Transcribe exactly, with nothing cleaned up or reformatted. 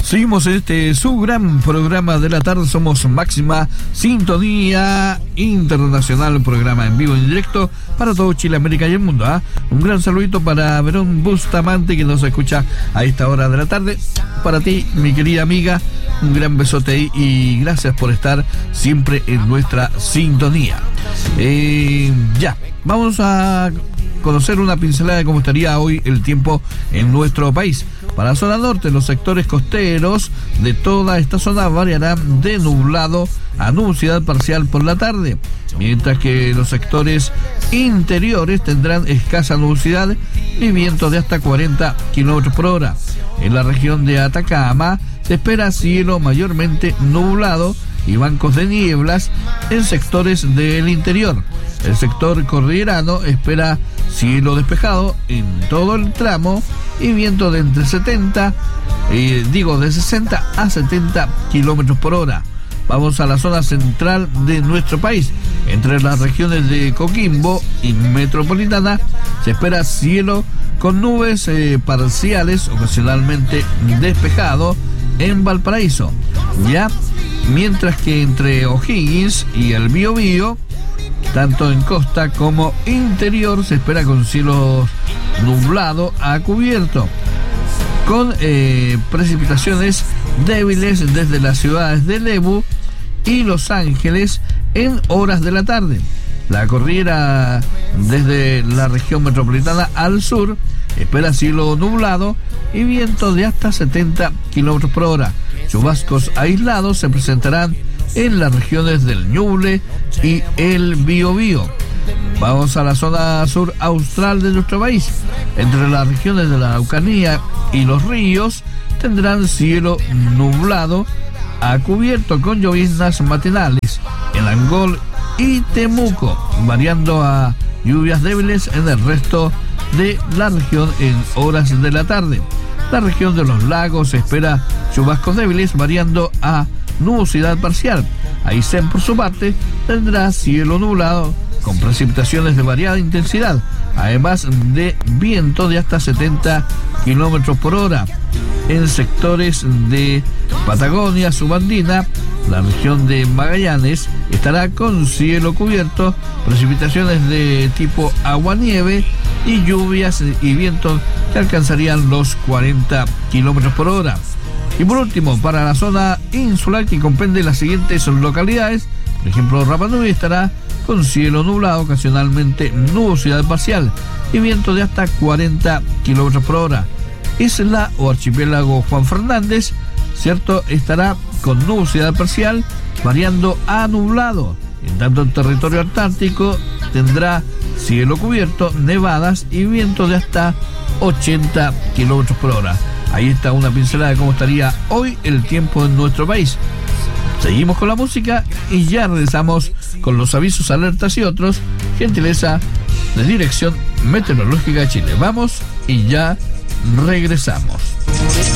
Seguimos en este su gran programa de la tarde. Somos Máxima Sintonía Internacional, programa en vivo y en directo para todo Chile, América y el mundo. ¿eh? Un gran saludito para Verón Bustamante, que nos escucha a esta hora de la tarde. Para ti, mi querida amiga, un gran besote ahí y gracias por estar siempre en nuestra sintonía. Eh, ya, vamos a conocer una pincelada de cómo estaría hoy el tiempo en nuestro país. Para la zona norte, los sectores costeros de toda esta zona variarán de nublado a nubosidad parcial por la tarde, mientras que los sectores interiores tendrán escasa nubosidad y vientos de hasta cuarenta kilómetros por hora. En la región de Atacama se espera cielo mayormente nublado y bancos de nieblas en sectores del interior. El sector cordillerano espera cielo despejado en todo el tramo y viento de entre setenta, eh, digo de sesenta a setenta kilómetros por hora. Vamos a la zona central de nuestro país. Entre las regiones de Coquimbo y Metropolitana se espera cielo con nubes eh, parciales, ocasionalmente despejado en Valparaíso. Ya, mientras que entre O'Higgins y el Biobío, tanto en costa como interior, se espera con cielo nublado a cubierto, con eh, precipitaciones débiles desde las ciudades de Lebu y Los Ángeles en horas de la tarde. La cordillera desde la región metropolitana al sur espera cielo nublado y viento de hasta setenta kilómetros por hora. Chubascos aislados se presentarán en las regiones del Ñuble y el Biobío. Vamos a la zona sur austral de nuestro país. Entre las regiones de la Araucanía y los ríos tendrán cielo nublado a cubierto con lloviznas matinales en Angol y Temuco, variando a lluvias débiles en el resto de la región en horas de la tarde. La región de los lagos espera chubascos débiles variando a nubosidad parcial. Aysén, por su parte, tendrá cielo nublado con precipitaciones de variada intensidad, además de viento de hasta setenta kilómetros por hora. En sectores de Patagonia subandina, la región de Magallanes estará con cielo cubierto, precipitaciones de tipo agua-nieve y lluvias y vientos que alcanzarían los cuarenta kilómetros por hora. Y por último, para la zona insular, que comprende las siguientes localidades, por ejemplo, Rapa Nui estará con cielo nublado, ocasionalmente nubosidad parcial y viento de hasta cuarenta kilómetros por hora. Isla o archipiélago Juan Fernández, cierto, estará con nubosidad parcial variando a nublado. En tanto, el territorio antártico tendrá cielo cubierto, nevadas y viento de hasta ochenta kilómetros por hora. Ahí está una pincelada de cómo estaría hoy el tiempo en nuestro país. Seguimos con la música y ya regresamos con los avisos, alertas y otros, gentileza de Dirección Meteorológica de Chile. Vamos y ya regresamos.